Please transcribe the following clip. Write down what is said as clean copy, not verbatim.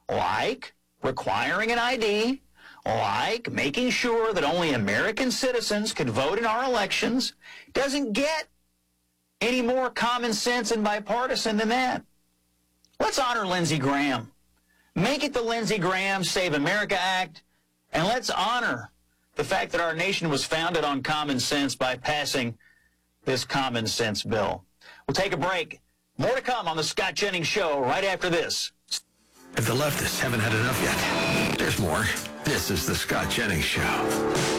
like requiring an ID, like making sure that only American citizens could vote in our elections, doesn't get any more common sense and bipartisan than that. Let's honor Lindsey Graham. Make it the Lindsey Graham Save America Act, and let's honor the fact that our nation was founded on common sense by passing this common sense bill. We'll take a break. More to come on the Scott Jennings Show right after this. If the leftists haven't had enough yet, there's more. This is the Scott Jennings Show.